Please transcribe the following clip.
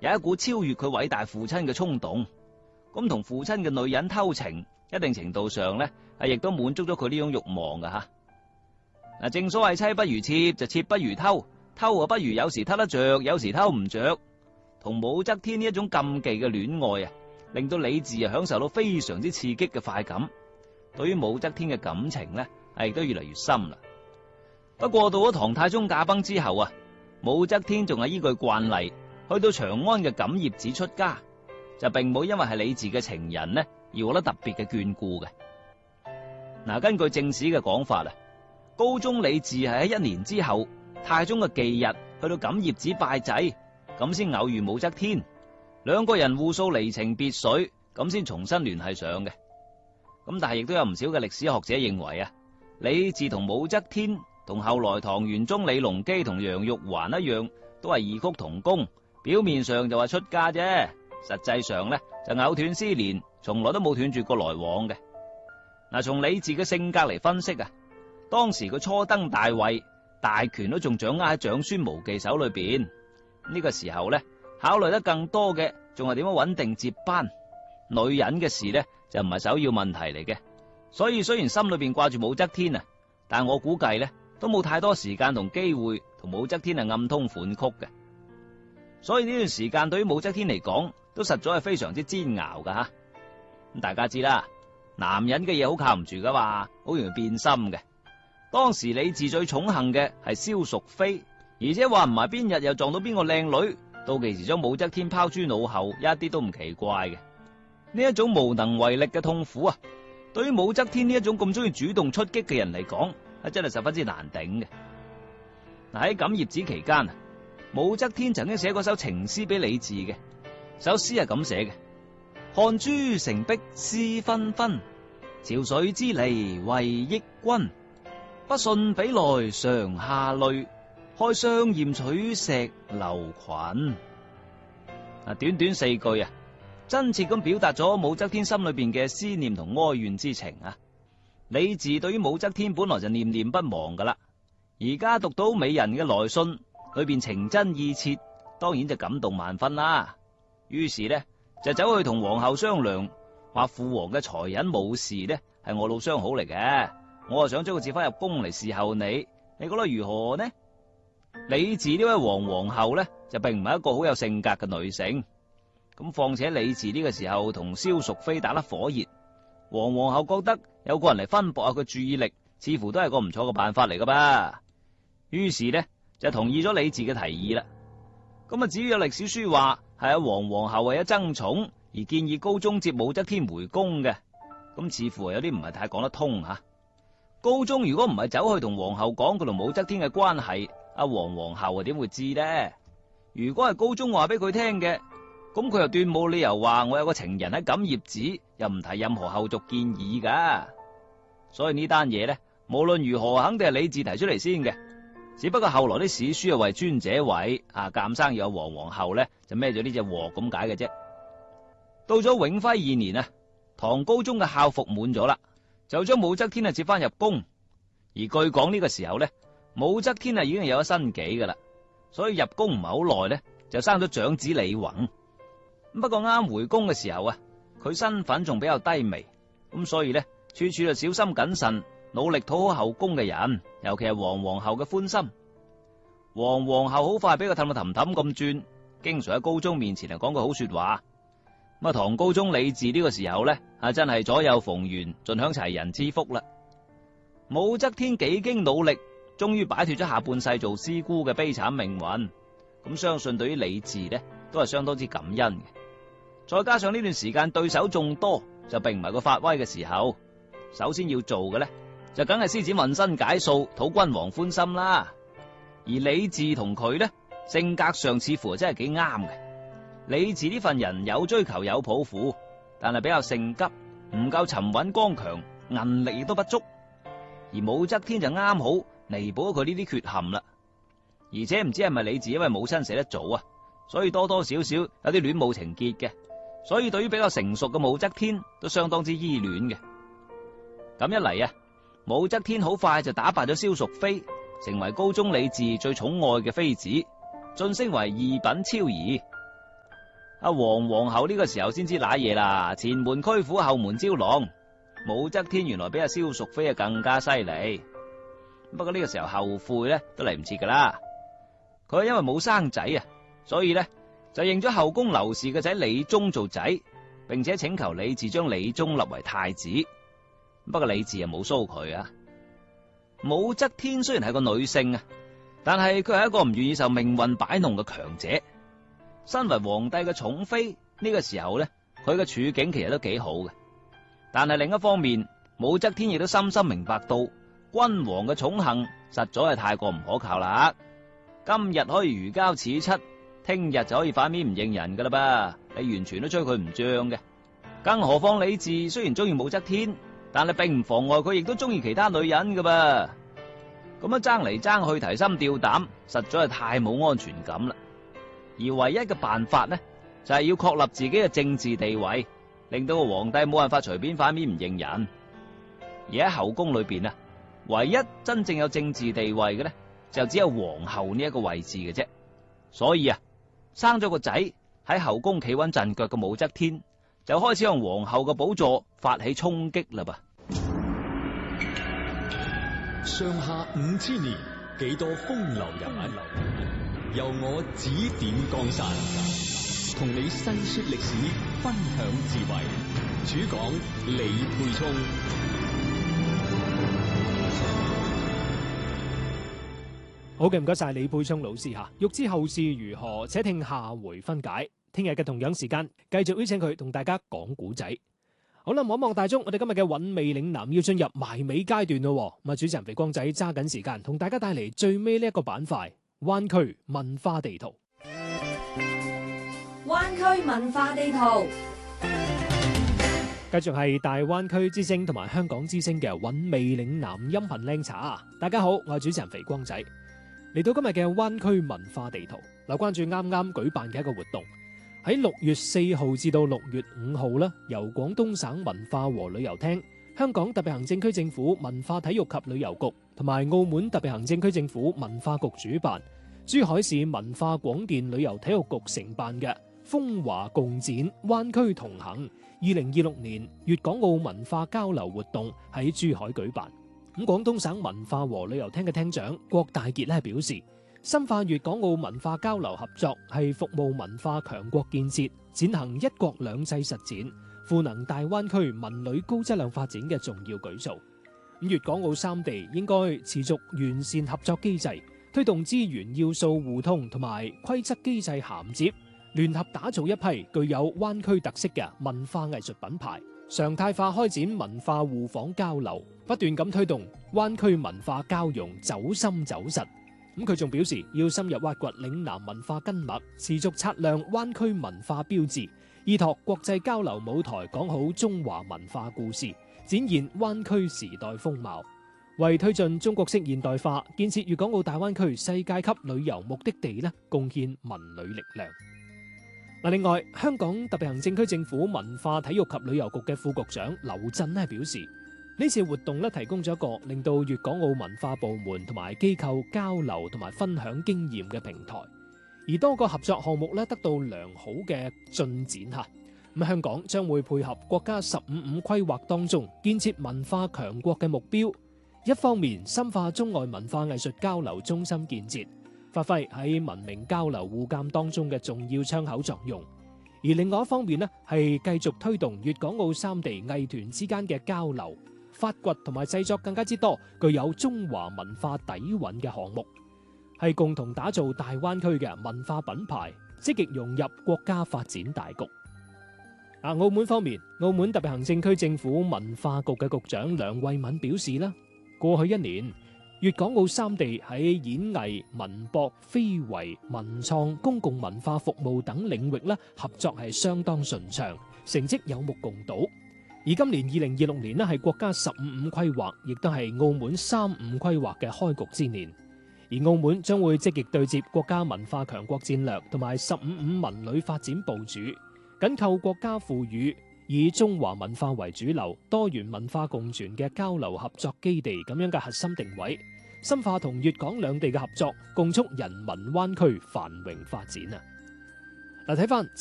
有一股超越佢偉大父親嘅衝動。咁同父親嘅女人偷情，一定程度上咧亦都滿足咗佢呢種慾望㗎吓。嗱，正所謂妻不如妾，就妾不如偷，偷啊不如有時偷得着，有時偷唔着。同武則天呢一種禁忌嘅戀愛啊，令到李治享受到非常之刺激嘅快感。對於武則天嘅感情咧，亦都越嚟越深啦。不過到咗唐太宗駕崩之後啊，武則天仲係依據慣例去到長安嘅錦業寺出家，就並冇因為係李治嘅情人呢而獲得特別嘅眷顧嘅。嗱，根據正史嘅講法啊，高宗李治係喺1年之後太宗嘅忌日去到錦業寺拜祭，咁先偶遇武則天，兩個人互訴離情別緒，咁先重新聯繫上嘅。咁但係亦都有唔少嘅歷史學者認為啊，李治同武則天同後來唐玄宗李隆基同楊玉環一樣，都係異曲同工，表面上就話出家啫，實際上咧就藕斷絲連，從來都冇斷絕過來往嘅。嗱，從李治嘅性格嚟分析啊，當時佢初登大位，大權都仲掌握喺長孫無忌手裏邊，呢個時候咧考慮得更多嘅仲係點樣穩定接班，女人嘅事咧就唔係首要問題嚟嘅。所以雖然心裏邊掛住武則天啊，但我估計咧都冇太多時間同機會同武則天暗通款曲嘅。所以呢段時間對於武則天嚟講，都實在係非常之煎熬噶吓。咁大家知啦，男人嘅嘢好靠唔住噶嘛，好容易變心嘅。當時李治最寵幸嘅係蕭淑妃，而且話唔埋邊日又撞到邊個靚女，到其時將武則天拋諸腦後，一啲都唔奇怪嘅。呢一種無能為力嘅痛苦啊，對於武則天呢一種咁中意主動出擊嘅人嚟講，係真係十分之難頂嘅。嗱，喺錦業寺期間啊，武則天曾經寫過首情詩俾李治嘅，首詩係咁寫嘅：看朱成碧絲紛紛，潮水之離為憶君。不信比來常下淚，開箱驗取石榴裙。短短4句啊，真切咁表達咗武則天心裏邊嘅思念同哀怨之情啊。李治對於武則天本來就念念不忘噶啦，而家讀到美人嘅來信裏邊情真意切，當然就感動萬分啦。於是呢，就走去同皇后商量，話父皇嘅才隱武氏呢係我老相好嚟嘅，我啊想將佢接翻入宮嚟侍候你，你覺得如何呢？李治呢位皇后呢，就並唔係一個好有性格嘅女性，咁況且李治呢個時候同蕭淑妃打得火熱，皇后覺得有個人嚟分薄下佢注意力，似乎都係個唔錯嘅辦法嚟噶吧。於是呢，就同意咗李治嘅提議啦。咁啊，至於有歷史書話係阿皇后為咗爭寵而建議高宗接武則天回宮嘅，咁似乎有啲唔係太講得通吓。高宗如果唔係走去同皇后講佢同武則天嘅關係，阿皇后啊點會知呢？如果係高宗話俾佢聽嘅，咁佢又斷冇理由話我有個情人喺錦業寺，又唔提任何後續建議噶。所以呢單嘢呢，無論如何肯定係李治提出嚟先嘅，只不過後來啲史書啊為尊者位啊，鑒生有皇后呢就孭咗呢隻鑊咁解嘅啫。到咗永徽2年啊，唐高宗嘅孝服滿咗啦，就將武則天啊接翻入宮。而據講呢個時候呢，武則天啊已經有咗身紀噶啦，所以入宮唔係好耐呢，就生咗長子李弘。不過啱回宮嘅時候啊，佢身份仲比較低微，咁所以呢，處處就小心謹慎，努力討好後宮嘅人，尤其係皇后嘅歡心。皇后好快俾佢氹到氹氹咁轉，經常喺高宗面前嚟講句好說話。咁啊，唐高宗李治呢個時候呢，真係左右逢源，盡享齊人之福啦。武則天幾經努力，終於擺脫咗下半世做師姑嘅悲慘命運。咁相信對於李治呢，都係相當之感恩嘅。再加上呢段時間對手眾多，就並唔係佢發威嘅時候。首先要做嘅呢，就梗係施展渾身解數，討君王歡心啦。而李治同佢呢，性格上似乎真係幾啱嘅。李治呢份人有追求有抱負，但係比較性急，唔夠沉穩剛強，韌力亦都不足。而武則天就啱好彌補咗佢呢啲缺陷啦。而且唔知係咪李治因為母親死得早啊，所以多多少少有啲戀母情結嘅，所以對於比較成熟嘅武則天都相當之依戀嘅。咁一嚟啊，武則天好快就打敗咗蕭淑妃，成為高宗李治最寵愛嘅妃子，晉升為2品超儀。 阿王皇后呢個時候先知瀨嘢啦，前門驅虎，後門招狼。武則天原來比阿蕭淑妃啊更加犀利。不過呢個時候後悔咧都嚟唔切噶啦。佢因為冇生仔啊，所以咧就認咗後宮劉氏嘅仔李忠做仔，並且請求李治將李忠立為太子。不過李治啊冇蘇佢啊。武則天雖然係個女性啊，但係佢係一個唔願意受命運擺弄嘅強者。身為皇帝嘅寵妃，呢個時候咧，佢嘅處境其實都幾好嘅。但係另一方面，武則天亦都深深明白到君王嘅寵幸實在係太過唔可靠啦。今日可以如膠似漆，聽日就可以反面唔認人噶啦噃，你完全都吹佢唔脹嘅。更何況李治雖然中意武則天，但係並唔妨礙佢亦都中意其他女人噶噃。咁樣爭嚟爭去，提心吊膽，實在係太冇安全感啦。而唯一嘅辦法呢，就係要確立自己嘅政治地位，令到個皇帝冇辦法隨便反面唔認人。而喺後宮裏邊啊，唯一真正有政治地位嘅呢，就只有皇后呢一個位置嘅啫。所以啊，生咗個仔喺後宮企穩陣腳嘅武則天，就開始向皇后嘅寶座發起衝擊啦噃。 上下5000年，幾多風流人物，由我指點江山，同你細說歷史，分享智慧。主講李沛聰。 好嘅，唔該晒李沛聰老師吓。欲知後事如何，且聽下回分解。聽日嘅同樣時間，繼續邀請佢同大家講古仔。好啦，望一望大鐘，我哋今日嘅韻味嶺南要進入埋尾階段咯。咁啊，主持人肥光仔揸緊時間，同大家帶嚟最尾呢一個板塊——灣區文化地圖。 灣區文化地圖， 繼續係大灣區之聲同埋香港之聲嘅韻味嶺南音頻靚茶。大家好，我係主持人肥光仔。嚟到今日嘅灣區文化地圖，嗱，關注啱啱舉辦嘅一個活動。喺6月4號至到6月5號啦，由廣東省文化和旅遊廳、香港特別行政區政府文化體育及旅遊局同埋澳門特別行政區政府文化局主辦，珠海市文化廣電旅遊體育局承辦嘅風華共展灣區同行2026年粵港澳文化交流活動喺珠海舉辦。咁廣東省文化和旅遊廳嘅廳長郭大傑咧表示，深化粵港澳文化交流合作係服務文化強國建設、踐行一國兩制實踐、賦能大灣區文旅高質量發展嘅重要舉措。粵港澳三地應該持續完善合作機制，推動資源要素互通同埋規則機制銜接，聯合打造一批具有灣區特色嘅文化藝術品牌，常態化開展文化互訪交流，不斷咁推動灣區文化交融走深走實。咁佢仲表示，要深入挖掘嶺南文化根脈，持續擦亮灣區文化標誌，依託國際交流舞台講好中華文化故事，展現灣區時代風貌，為推進中國式現代化、建設粵港澳大灣區世界級旅遊目的地咧，貢獻文旅力量。另外，香港特別行政區政府文化體育及旅遊局嘅副局長劉震咧表示，呢次活動咧提供咗一個令到粵港澳文化部門同埋機構交流同埋分享經驗嘅平台，而多個合作項目咧得到良好嘅進展吓。咁香港將會配合國家15.5規劃當中建設文化強國嘅目標，一方面深化中外文化藝術交流中心建設，發揮喺文明交流互鑒當中嘅重要窗口作用；而另外一方面咧係繼續推動粵港澳三地藝團之間嘅交流，發掘同埋製作更加之多具有中華文化底蘊嘅項目，係共同打造大灣區嘅文化品牌，積極融入國家發展大局。澳門方面，澳門特別行政區政府文化局嘅局長梁慧敏表示啦，過去1年，粵港澳三地喺演藝、文博、非遺、文創、公共文化服務等領域咧合作係相當順暢，成績有目共睹。而今年2026年咧係國家15.5規劃，亦都係澳門35規劃嘅開局之年。而澳門將會積極對接國家文化強國戰略同埋15.5文旅發展部署，緊扣國家賦予以中華文化為主流、多元文化共存嘅交流合作基地咁樣嘅核心定位，深化同粵港兩地嘅合作，共促人民灣區繁榮發展啊！嗱，睇翻截